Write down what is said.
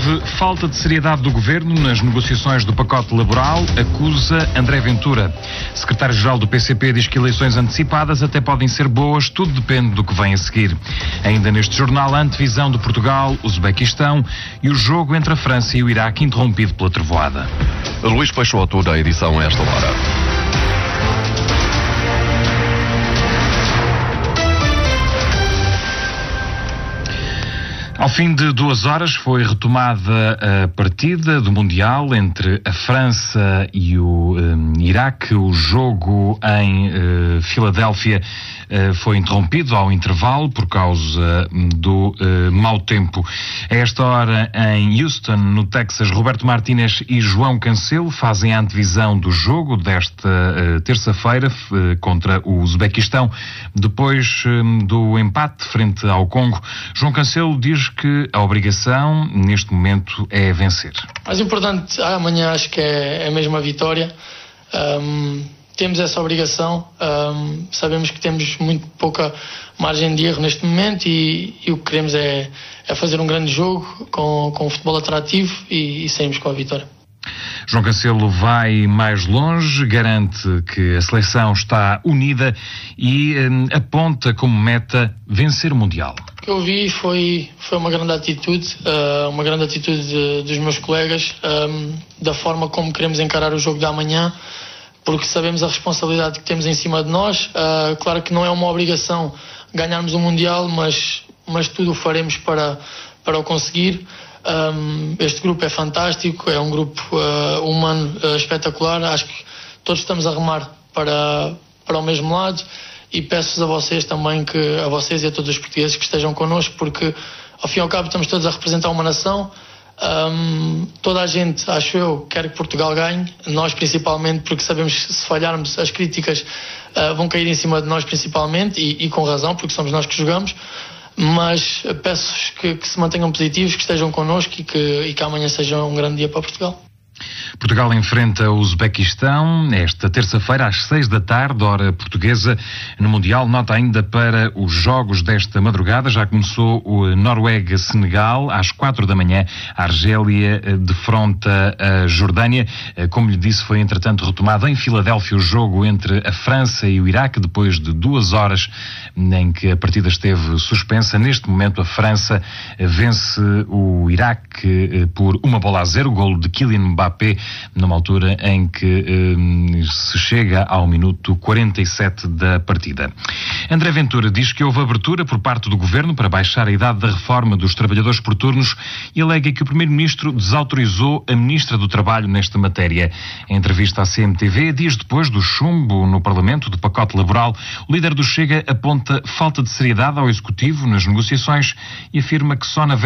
Houve falta de seriedade do Governo nas negociações do pacote laboral, acusa André Ventura. Secretário-Geral do PCP diz que eleições antecipadas até podem ser boas, tudo depende do que vem a seguir. Ainda neste jornal, a antevisão de Portugal, Uzbequistão e o jogo entre a França e o Iraque interrompido pela trovoada. Luís Peixoto, da edição a esta hora. Ao fim de 2 horas foi retomada a partida do Mundial entre a França e o Iraque. O jogo em Filadélfia foi interrompido ao intervalo por causa do mau tempo. A esta hora, em Houston, no Texas, Roberto Martínez e João Cancelo fazem a antevisão do jogo desta terça-feira contra o Uzbequistão. Depois do empate frente ao Congo, João Cancelo diz que a obrigação, neste momento, é vencer. Mais importante amanhã acho que é mesmo a vitória. Temos essa obrigação, sabemos que temos muito pouca margem de erro neste momento e o que queremos é fazer um grande jogo com um futebol atrativo e sairmos com a vitória. João Cancelo vai mais longe, garante que a seleção está unida e aponta como meta vencer o Mundial. O que eu vi foi uma grande atitude dos meus colegas, da forma como queremos encarar o jogo de amanhã, porque sabemos a responsabilidade que temos em cima de nós. Claro que não é uma obrigação ganharmos o Mundial, mas tudo o faremos para o conseguir. Este grupo é fantástico, é um grupo humano espetacular. Acho que todos estamos a remar para o mesmo lado e peço-vos a vocês também, a vocês e a todos os portugueses que estejam connosco, porque ao fim e ao cabo estamos todos a representar uma nação. Toda a gente, acho eu, quer que Portugal ganhe, nós principalmente, porque sabemos que se falharmos as críticas vão cair em cima de nós principalmente e com razão, porque somos nós que jogamos. Mas peço-vos que se mantenham positivos, que estejam connosco e que amanhã seja um grande dia para Portugal. Portugal enfrenta o Uzbequistão esta terça-feira às 6 da tarde, hora portuguesa, no Mundial. Nota ainda para os jogos desta madrugada. Já começou o Noruega-Senegal às 4 da manhã. A Argélia defronta a Jordânia. Como lhe disse, foi entretanto retomado em Filadélfia o jogo entre a França e o Iraque, depois de 2 horas em que a partida esteve suspensa. Neste momento a França vence o Iraque por 1-0, o golo de Kylian Mbappé, numa altura em que se chega ao minuto 47 da partida. André Ventura diz que houve abertura por parte do Governo para baixar a idade da reforma dos trabalhadores por turnos e alega que o Primeiro-Ministro desautorizou a Ministra do Trabalho nesta matéria. Em entrevista à CMTV, dias depois do chumbo no Parlamento do pacote laboral, o líder do Chega aponta falta de seriedade ao Executivo nas negociações e afirma que só na